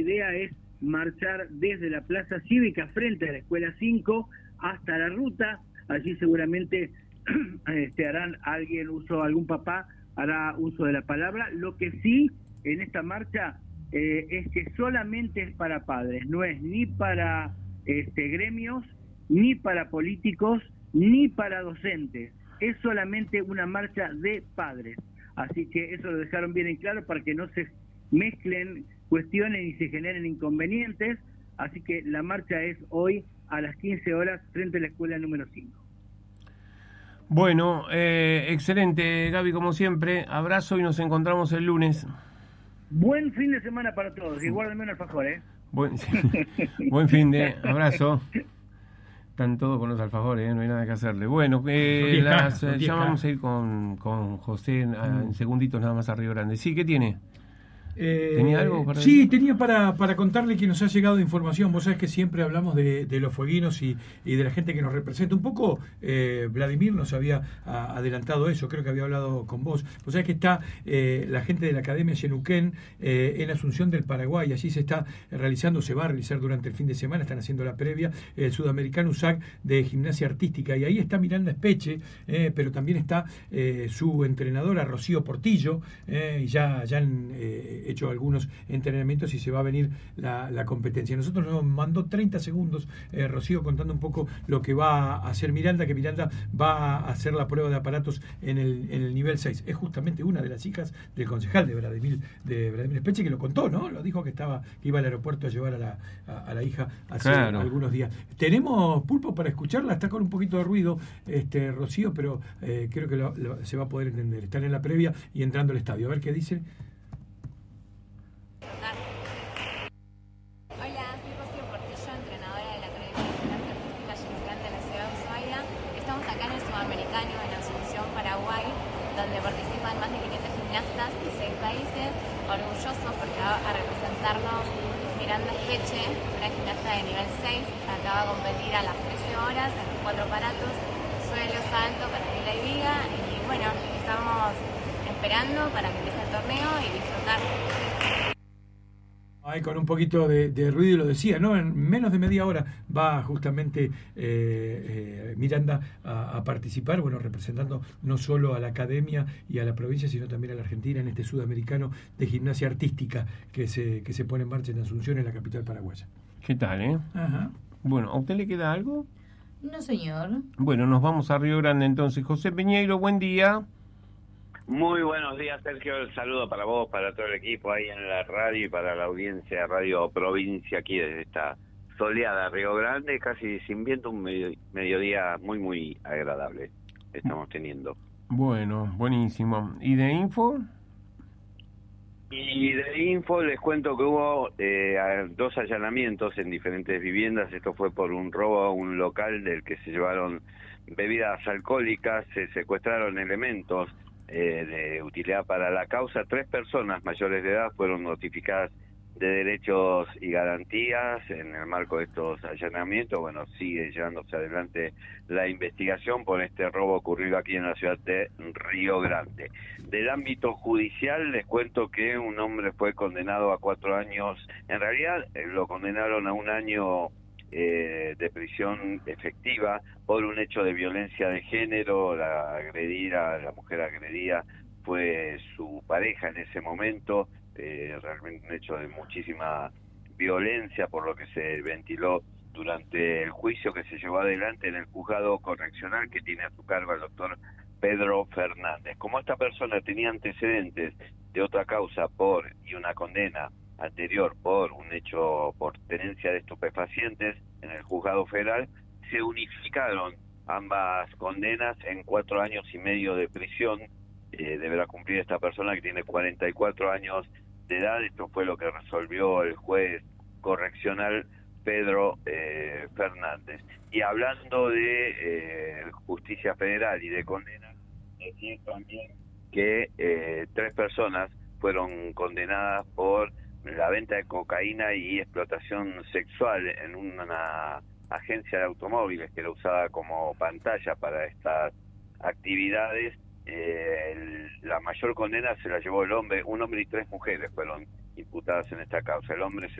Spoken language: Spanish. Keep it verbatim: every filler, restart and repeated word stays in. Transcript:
idea es marchar desde la Plaza Cívica frente a la Escuela cinco hasta la ruta. Allí seguramente este, harán alguien uso, algún papá hará uso de la palabra. Lo que sí en esta marcha eh, es que solamente es para padres, no es ni para este, gremios, ni para políticos, ni para docentes. Es solamente una marcha de padres. Así que eso lo dejaron bien en claro para que no se mezclen cuestiones y se generen inconvenientes. Así que la marcha es hoy a las quince horas frente a la escuela número cinco. Bueno, eh, excelente, Gaby, como siempre. Abrazo y nos encontramos el lunes. Buen fin de semana para todos. Y guárdenme un alfajor, ¿eh? Buen, buen fin de abrazo. Están todos con los alfajores, ¿eh? No hay nada que hacerle. Bueno, eh, las, eh, ya vamos a ir con, con José en, mm. en segunditos nada más a Río Grande. Sí, ¿qué tiene? Eh, ¿Tenía algo para Sí, decir? tenía para, para contarle que nos ha llegado información. Vos sabés que siempre hablamos de, de los fueguinos y, y de la gente que nos representa. Un poco eh, Vladimir nos había a, adelantado eso, creo que había hablado con vos. Vos sabés que está eh, la gente de la Academia Xenuquén eh, en Asunción del Paraguay. Allí se está realizando, se va a realizar durante el fin de semana, están haciendo la previa, el Sudamericano U S A C de Gimnasia Artística. Y ahí está Miranda Espeche, eh, pero también está eh, su entrenadora Rocío Portillo, eh, y ya, ya han eh, hecho algunos entrenamientos y se va a venir la, la competencia. Nosotros nos mandó treinta segundos, eh, Rocío, contando un poco lo que va a hacer Miranda, que Miranda va a hacer la prueba de aparatos en el, en el nivel seis. Es justamente una de las hijas del concejal de Vladimir, de Vladimir Espeche, que lo contó, ¿no? Lo dijo que estaba que iba al aeropuerto a llevar a la, a, a la hija hace claro. algunos días. Tenemos pulpo para escucharla, está con un poquito de ruido, este Rocío, pero eh, creo que lo, lo, se va a poder entender. Están en la previa y entrando al estadio. A ver qué dice. Orgullosos porque va a representarnos Miranda Espeche, una gimnasta de nivel seis, acaba de competir a las trece horas en los cuatro aparatos, suelo, salto, paralela y viga, y bueno, estamos esperando para que empiece el torneo y disfrutar. Ahí con un poquito de, de ruido lo decía, ¿no? En menos de media hora va justamente eh, eh, Miranda a, a participar, bueno, representando no solo a la academia y a la provincia, sino también a la Argentina en este Sudamericano de Gimnasia Artística que se, que se pone en marcha en Asunción, en la capital paraguaya. ¿Qué tal, eh? Ajá. Bueno, ¿a usted le queda algo? No, señor. Bueno, nos vamos a Río Grande entonces. José Peñeiro, buen día. Muy buenos días, Sergio. El saludo para vos, para todo el equipo ahí en la radio y para la audiencia de Radio Provincia aquí desde esta soleada Río Grande, casi sin viento, un medio, mediodía muy, muy agradable estamos teniendo. Bueno, buenísimo. ¿Y de info? Y de info les cuento que hubo eh, dos allanamientos en diferentes viviendas. Esto fue por un robo a un local del que se llevaron bebidas alcohólicas, se secuestraron elementos Eh, de utilidad para la causa. Tres personas mayores de edad fueron notificadas de derechos y garantías en el marco de estos allanamientos. Bueno, sigue llevándose adelante la investigación por este robo ocurrido aquí en la ciudad de Río Grande. Del ámbito judicial les cuento que un hombre fue condenado a cuatro años, en realidad eh, lo condenaron a un año Eh, de prisión efectiva por un hecho de violencia de género. La agredida, la mujer agredida fue su pareja en ese momento, eh, realmente un hecho de muchísima violencia, por lo que se ventiló durante el juicio que se llevó adelante en el juzgado correccional que tiene a su cargo el doctor Pedro Fernández. Como esta persona tenía antecedentes de otra causa por y una condena anterior por un hecho por tenencia de estupefacientes en el juzgado federal, se unificaron ambas condenas en cuatro años y medio de prisión. Eh, deberá cumplir esta persona que tiene cuarenta y cuatro años de edad. Esto fue lo que resolvió el juez correccional Pedro eh, Fernández. Y hablando de eh, justicia federal y de condenas, decir también que eh, tres personas fueron condenadas por la venta de cocaína y explotación sexual en una agencia de automóviles que era usada como pantalla para estas actividades. Eh, el, la mayor condena se la llevó el hombre, un hombre y tres mujeres fueron imputadas en esta causa. El hombre se